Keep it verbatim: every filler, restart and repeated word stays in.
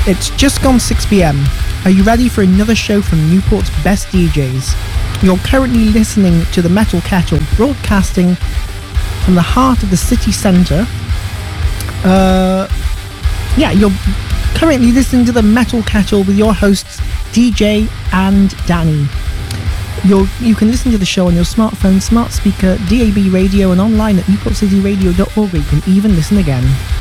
It's just gone six p.m. Are you ready for another show from Newport's best D Js? You're currently listening to the Metal Kettle, broadcasting from the heart of the city centre. Uh, yeah, you're currently listening to the Metal Kettle with your hosts D J and Danny. You're, you can listen to the show on your smartphone, smart speaker, D A B radio, and online at newport city radio dot org, where you can even listen again.